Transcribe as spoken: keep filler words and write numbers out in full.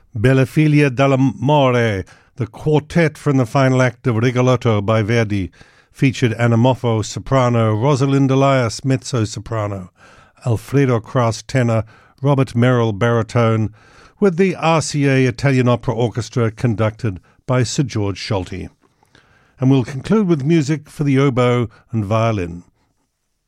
Bella Figlia dell'Amore, the quartet from the final act of Rigoletto by Verdi, featured Anna Moffo, soprano, Rosalind Elias, mezzo-soprano, Alfredo Kraus, tenor, Robert Merrill, baritone, with the R C A Italian Opera Orchestra conducted by Sir George Solti. And we'll conclude with music for the oboe and violin.